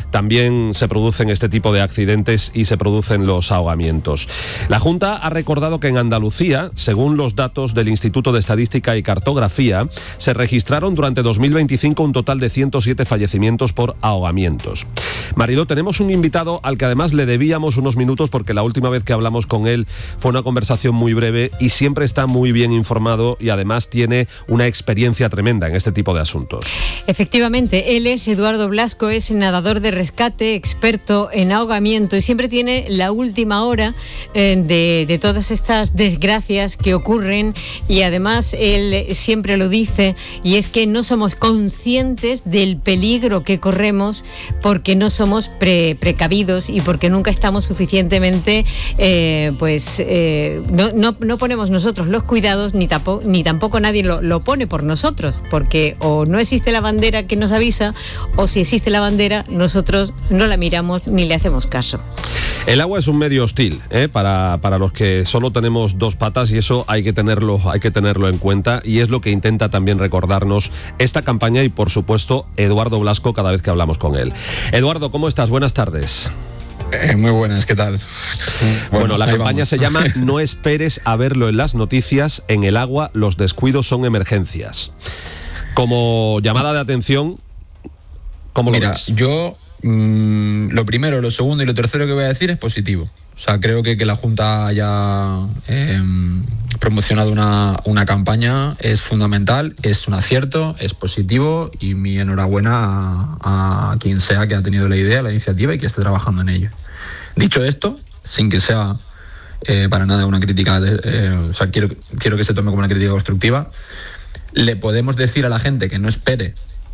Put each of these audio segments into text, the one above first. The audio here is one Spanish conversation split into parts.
también se producen este tipo de accidentes y se producen los ahogamientos. La Junta ha recordado que en Andalucía, según los datos del Instituto de Estadística y Cartografía, se registraron durante 2025 un total de 107 fallecimientos por ahogamientos. Mariló, tenemos un invitado al que además le debíamos unos minutos porque la última vez que hablamos con él fue una conversación muy breve y siempre está muy bien informado y además tiene una experiencia tremenda en este tipo de asuntos. Efectivamente, él es Eduardo Blasco, es nadador de rescate, experto en ahogamiento y siempre tiene la última hora de todas estas desgracias que ocurren y además él siempre lo dice y es que no somos conscientes del peligro que corremos porque no somos precavidos y porque nunca estamos suficientemente no ponemos nosotros los cuidados ni tampoco nadie lo pone por nosotros, porque o no existe la bandera que nos avisa o si existe la bandera nosotros no la miramos ni le hacemos caso. El agua es un medio hostil para los que solo tenemos dos patas y eso hay que tenerlo en cuenta y es lo que intenta también recordarnos esta campaña y por supuesto Eduardo Blasco cada vez que hablamos con él. Eduardo, ¿cómo estás? Buenas tardes. Muy buenas, ¿qué tal? Bueno, la campaña se llama No esperes a verlo en las noticias, en el agua los descuidos son emergencias. Como llamada de atención, ¿cómo lo ves? Yo lo primero, lo segundo y lo tercero que voy a decir es positivo. O sea, creo que la Junta haya promocionado una campaña es fundamental, es un acierto, es positivo y mi enhorabuena a quien sea que ha tenido la idea, la iniciativa y que esté trabajando en ello. Dicho esto, sin que sea para nada una crítica, quiero que se tome como una crítica constructiva, le podemos decir a la gente que no espere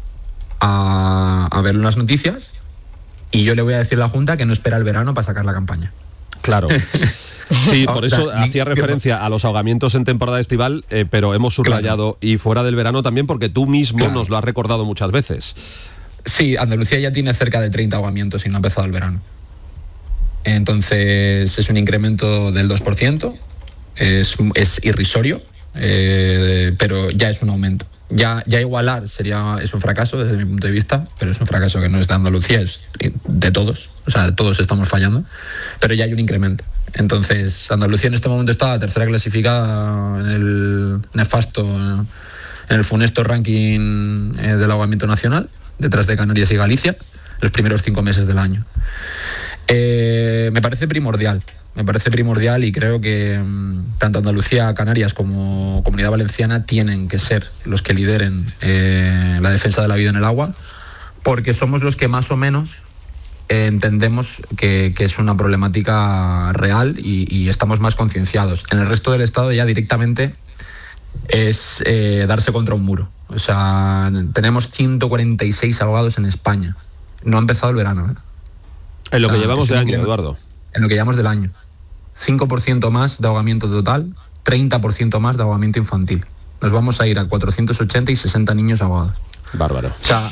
a ver unas noticias y yo le voy a decir a la Junta que no espera el verano para sacar la campaña. Claro. Sí, por eso hacía referencia a los ahogamientos en temporada estival, pero hemos subrayado y fuera del verano también porque tú mismo nos lo has recordado muchas veces. Sí, Andalucía ya tiene cerca de 30 ahogamientos y no ha empezado el verano. Entonces es un incremento del 2%, es irrisorio, pero ya es un aumento. Ya igualar es un fracaso desde mi punto de vista, pero es un fracaso que no es de Andalucía, es de todos, o sea, todos estamos fallando, pero ya hay un incremento. Entonces, Andalucía en este momento está la tercera clasificada en el nefasto, en el funesto ranking del ahogamiento nacional, detrás de Canarias y Galicia, los primeros 5 meses del año. Me parece primordial y creo que tanto Andalucía, Canarias como Comunidad Valenciana tienen que ser los que lideren la defensa de la vida en el agua, porque somos los que más o menos entendemos que es una problemática real y estamos más concienciados. En el resto del Estado ya directamente es darse contra un muro. O sea, tenemos 146 ahogados en España. No ha empezado el verano. En lo que llevamos de año, Eduardo. En lo que llevamos del año. 5% más de ahogamiento total, 30% más de ahogamiento infantil. Nos vamos a ir a 480 y 60 niños ahogados. Bárbaro. O sea,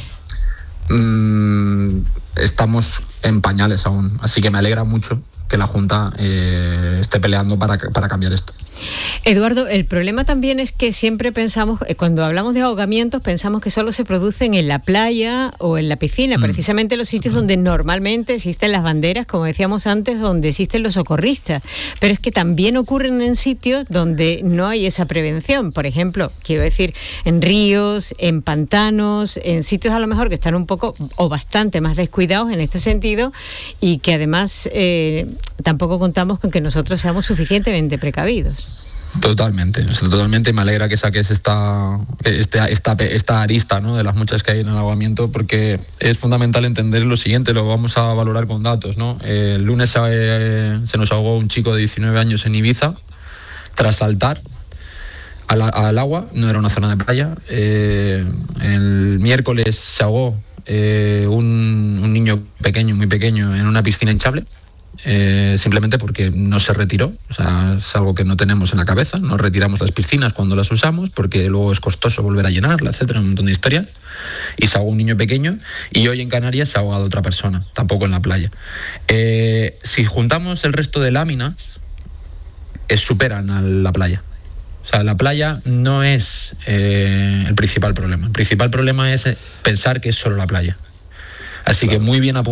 estamos en pañales aún. Así que me alegra mucho que la Junta esté peleando para cambiar esto. Eduardo, el problema también es que siempre pensamos, cuando hablamos de ahogamientos, pensamos que solo se producen en la playa o en la piscina, precisamente los sitios donde normalmente existen las banderas, como decíamos antes, donde existen los socorristas. Pero es que también ocurren en sitios donde no hay esa prevención. Por ejemplo, quiero decir, en ríos, en pantanos, en sitios a lo mejor que están un poco o bastante más descuidados en este sentido y que además tampoco contamos con que nosotros seamos suficientemente precavidos. Totalmente, me alegra que saques esta arista, ¿no?, de las muchas que hay en el ahogamiento, porque es fundamental entender lo siguiente, lo vamos a valorar con datos, ¿no? El lunes se nos ahogó un chico de 19 años en Ibiza tras saltar al agua, no era una zona de playa. El miércoles se ahogó un niño pequeño, muy pequeño, en una piscina hinchable. Simplemente porque no se retiró, o sea, es algo que no tenemos en la cabeza, no retiramos las piscinas cuando las usamos porque luego es costoso volver a llenarla, etcétera, un montón de historias, y se ahogó un niño pequeño y hoy en Canarias se ha ahogado otra persona, tampoco en la playa. Si juntamos el resto de láminas, superan a la playa. O sea, la playa no es el principal problema es pensar que es solo la playa. Así que muy bien apuntado.